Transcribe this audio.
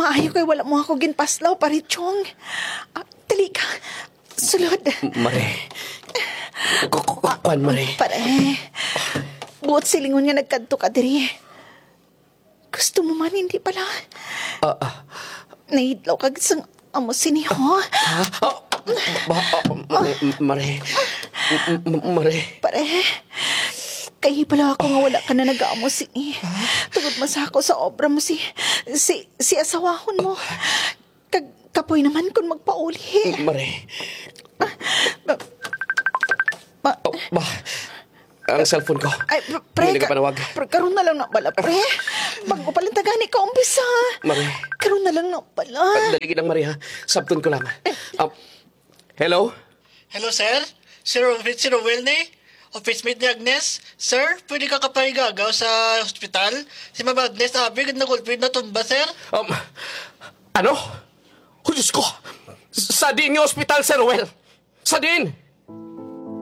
maayo kay wala mo ako ginpaslaw, parichong. Dali ka. Sulod. Mare. Kuan, Mare. Pare. Buot silingon nga nagkanto ka diri. Gusto mo man, hindi pala. Nahidlaw kag isang amo siniho. Mare. Mare. Pare. Kaya pala ako nga wala ka na nag-aamo sini. Tugod masako sa obra mo si asawahon mo. Kapoy naman kung magpauli. Mare. Ang cellphone ko. Ay, pre, Hindi ka panawag. Karoon na lang na pala, pre. Bago palang tagani ka umpisa. Mare. Karoon na lang na pala. Daligid lang, Mare, ha? Sabton ko lang. Hello? Hello, sir? Si Rowell ni? Office mate ni Agnes? Sir, pwede ka kapahigagaw sa hospital? Si Ma'am Agnes, abig na gulpid na tumba, sir? Ano? Oh, Diyos ko! Sa din yung hospital, Sir Ruel! Sa din!